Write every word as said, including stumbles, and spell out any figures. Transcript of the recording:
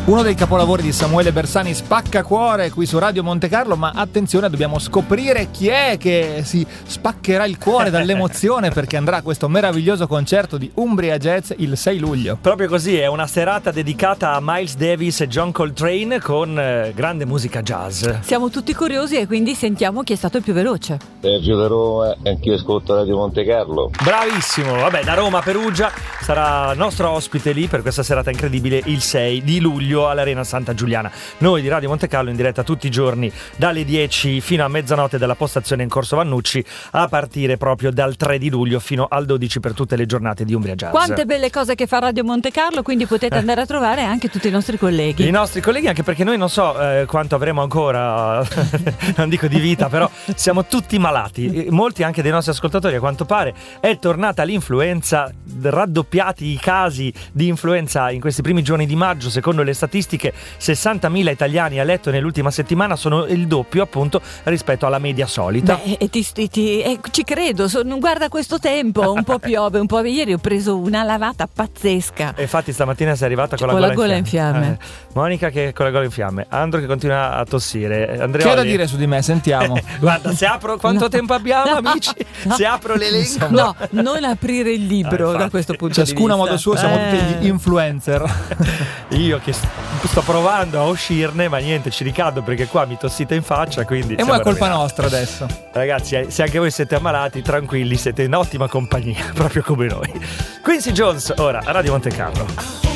Uno dei capolavori di Samuele Bersani, Spaccacuore, qui su Radio Monte Carlo, ma attenzione, dobbiamo scoprire chi è che si spaccherà il cuore dall'emozione perché andrà a questo meraviglioso concerto di Umbria Jazz il sei luglio. Proprio così, è una serata dedicata a Miles Davis e John Coltrane con eh, grande musica jazz. Siamo tutti curiosi e quindi sentiamo chi è stato il più veloce. Sergio da Roma e anch'io ascolto Radio Monte Carlo. Bravissimo, vabbè, da Roma a Perugia sarà nostro ospite lì per questa serata incredibile il sei di luglio all'Arena Santa Giuliana. Noi di Radio Monte Carlo in diretta tutti i giorni dalle dieci fino a mezzanotte dalla postazione in Corso Vannucci, a partire proprio dal tre di luglio fino al dodici per tutte le giornate di Umbria Jazz. Quante belle cose che fa Radio Monte Carlo, quindi potete andare a trovare anche tutti i nostri colleghi. I nostri colleghi, anche perché noi non so eh, quanto avremo ancora, non dico di vita, però siamo tutti malati. Molti anche dei nostri ascoltatori, a quanto pare, è tornata l'influenza, raddoppiati i casi di influenza in questi primi giorni di maggio, secondo le statistiche sessantamila italiani a letto nell'ultima settimana, sono il doppio appunto rispetto alla media solita. Beh, e ti, ti, ti, eh, ci credo, so, guarda questo tempo, un po' piove, un po'. Ieri ho preso una lavata pazzesca. E infatti stamattina sei arrivata con, con la, la gola gola in fiamme, in fiamme. Eh, Monica che con la gola in fiamme, Andro che continua a tossire, Andreoli. Che ha da dire su di me? Sentiamo. Guarda, se apro quanto no. tempo abbiamo, no. amici? No. Se apro l'elenco. No, non aprire il libro ah, da questo punto ciascuno di vista. a modo suo, siamo eh. tutti gli influencer. Io che sto provando a uscirne, ma niente, ci ricado perché qua mi tossite in faccia, quindi e mo' è colpa rovinati. nostra adesso. Ragazzi, se anche voi siete ammalati, tranquilli, siete in ottima compagnia, proprio come noi. Quincy Jones, ora a Radio Monte Carlo.